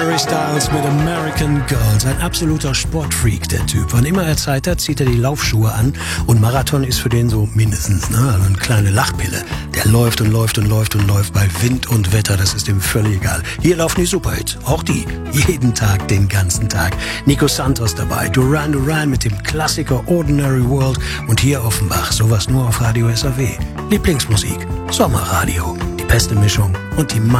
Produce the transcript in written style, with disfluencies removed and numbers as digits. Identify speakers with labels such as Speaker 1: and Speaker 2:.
Speaker 1: Harry Styles mit American Girls. Ein absoluter Sportfreak, der Typ. Wann immer er Zeit hat, zieht er die Laufschuhe an. Und Marathon ist für den so mindestens, ne? Also eine kleine Lachpille. Der läuft und läuft und läuft und läuft bei Wind und Wetter. Das ist ihm völlig egal. Hier laufen die Superhits. Auch die. Jeden Tag, den ganzen Tag. Nico Santos dabei. Duran Duran mit dem Klassiker Ordinary World. Und hier Offenbach. Sowas nur auf Radio SAW. Lieblingsmusik. Sommerradio. Die beste Mischung und die